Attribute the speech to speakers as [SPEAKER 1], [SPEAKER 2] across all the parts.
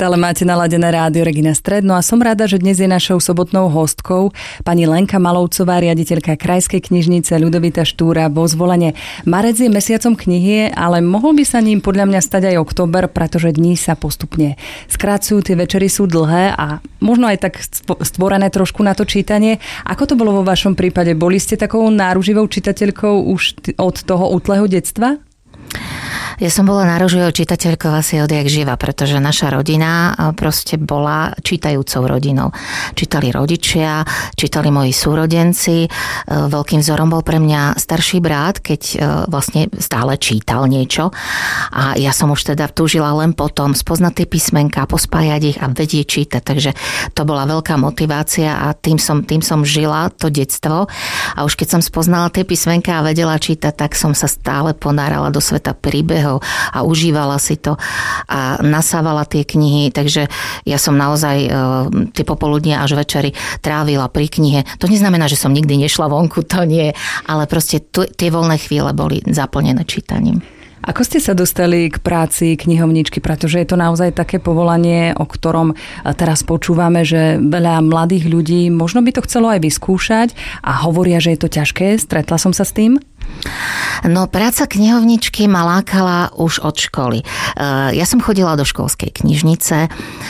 [SPEAKER 1] Stále máte naladené rádio Regina Stred, no a som rada, že dnes je našou sobotnou hostkou pani Lenka Malovcová, riaditeľka Krajskej knižnice Ľudovita Štúra vo Zvolene. Marec je mesiacom knihy, ale mohol by sa ním podľa mňa stať aj október, pretože dní sa postupne skracujú, tie večery sú dlhé a možno aj tak stvorené trošku na to čítanie. Ako to bolo vo vašom prípade? Boli ste takou náruživou čitateľkou už od toho útleho detstva?
[SPEAKER 2] Ja som bola náruživou čitateľkou asi odjak živa, pretože naša rodina proste bola čítajúcou rodinou. Čítali rodičia, čítali moji súrodenci. Veľkým vzorom bol pre mňa starší brat, keď vlastne stále čítal niečo. A ja som už teda túžila len potom spoznať tie písmenká, pospájať ich a vedieť čítať. Takže to bola veľká motivácia a tým som žila to detstvo. A už keď som spoznala tie písmenká a vedela čítať, tak som sa stále ponárala do sveta príbehov a užívala si to a nasávala tie knihy, takže ja som naozaj tie popoludnia až večery trávila pri knihe. To neznamená, že som nikdy nešla vonku, to nie, ale proste tie voľné chvíle boli zaplnené čítaním.
[SPEAKER 1] Ako ste sa dostali k práci knihovničky, pretože je to naozaj také povolanie, o ktorom teraz počúvame, že veľa mladých ľudí možno by to chcelo aj vyskúšať a hovoria, že je to ťažké. Stretla som sa s tým?
[SPEAKER 2] No, práca knihovničky ma lákala už od školy. Ja som chodila do školskej knižnice.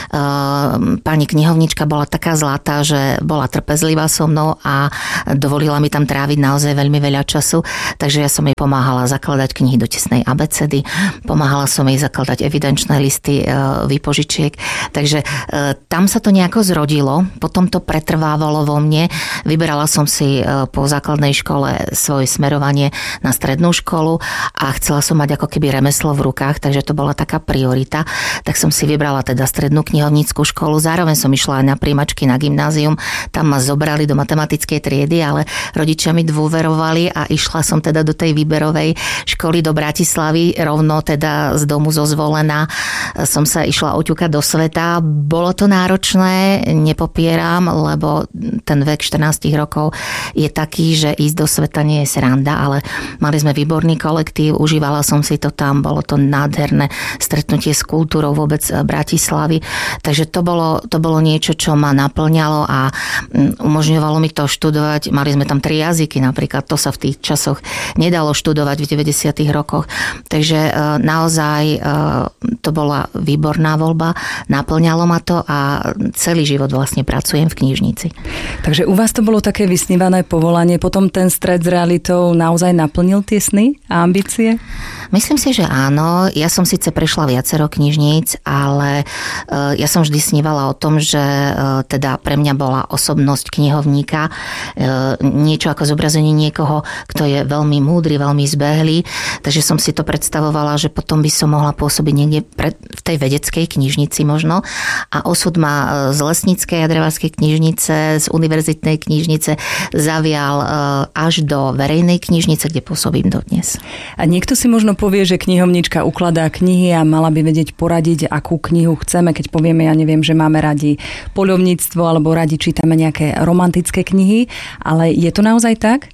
[SPEAKER 2] Pani knihovnička bola taká zlatá, že bola trpezlivá so mnou a dovolila mi tam tráviť naozaj veľmi veľa času. Takže ja som jej pomáhala zakladať knihy do tesnej abecedy, pomáhala som jej zakladať evidenčné listy výpožičiek. Takže tam sa to nejako zrodilo, potom to pretrvávalo vo mne. Vyberala som si po základnej škole svoje smerovanie na strednú školu a chcela som mať ako keby remeslo v rukách, takže to bola taká priorita. Tak som si vybrala teda strednú knihovnícku školu. Zároveň som išla aj na prijímačky na gymnázium. Tam ma zobrali do matematickej triedy, ale rodičia mi dôverovali a išla som teda do tej výberovej školy do Bratislavy, rovno teda z domu zo Zvolena. Som sa išla oťukať do sveta. Bolo to náročné, nepopieram, lebo ten vek 14 rokov je taký, že ísť do sveta nie je sranda, ale mali sme výborný kolektív, užívala som si to tam, bolo to nádherné stretnutie s kultúrou vôbec Bratislavy, takže to bolo niečo, čo ma naplňalo a umožňovalo mi to študovať. Mali sme tam 3 jazyky napríklad, to sa v tých časoch nedalo študovať v 90. rokoch, takže naozaj to bola výborná voľba, naplňalo ma to a celý život vlastne pracujem v knižnici.
[SPEAKER 1] Takže u vás to bolo také vysnívané povolanie, potom ten stret s realitou naozaj naplnil tie sny a ambície?
[SPEAKER 2] Myslím si, že áno. Ja som síce prešla viacero knižníc, ale ja som vždy snívala o tom, že teda pre mňa bola osobnosť knihovníka niečo ako zobrazenie niekoho, kto je veľmi múdry, veľmi zbehlý. Takže som si to predstavovala, že potom by som mohla pôsobiť niekde v tej vedeckej knižnici možno. A osud ma z lesníckej a drevarskej knižnice, z univerzitnej knižnice zavial až do verejnej knižnice, kde pôsobím dodnes.
[SPEAKER 1] A niekto si možno povie, že knihovnička ukladá knihy a mala by vedieť poradiť, akú knihu chceme, keď povieme, ja neviem, že máme radi poľovníctvo alebo radi čítame nejaké romantické knihy, ale je to naozaj tak?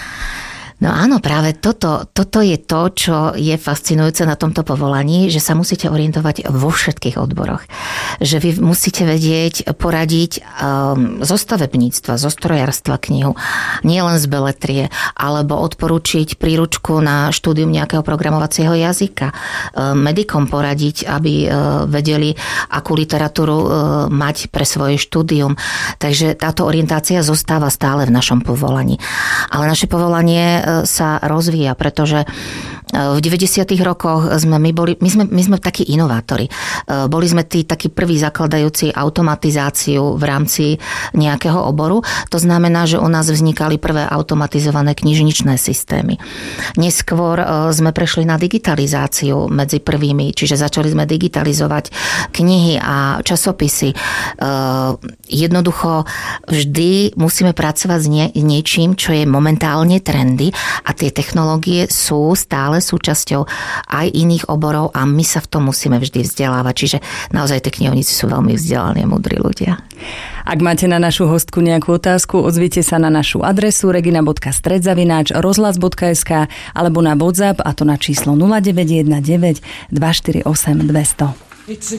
[SPEAKER 2] No áno, práve toto je to, čo je fascinujúce na tomto povolaní, že sa musíte orientovať vo všetkých odboroch. Že vy musíte vedieť poradiť zo stavebníctva, zo strojárstva knihu, nie len z beletrie, alebo odporučiť príručku na štúdium nejakého programovacieho jazyka. Medikom poradiť, aby vedeli, akú literatúru mať pre svoje štúdium. Takže táto orientácia zostáva stále v našom povolaní. Ale naše povolanie sa rozvíja, pretože v 90. rokoch sme takí inovátori. Boli sme tí takí prví zakladajúci automatizáciu v rámci nejakého oboru. To znamená, že u nás vznikali prvé automatizované knižničné systémy. Neskôr sme prešli na digitalizáciu medzi prvými, čiže začali sme digitalizovať knihy a časopisy. Jednoducho vždy musíme pracovať s niečím, čo je momentálne trendy a tie technológie sú stále súčasťou aj iných oborov a my sa v tom musíme vždy vzdelávať. Čiže naozaj tie knihovníci sú veľmi vzdelaní a múdri ľudia.
[SPEAKER 1] Ak máte na našu hostku nejakú otázku, ozvite sa na našu adresu regina.stred@rozhlas.sk alebo na WhatsApp, a to na číslo 0919 248 200.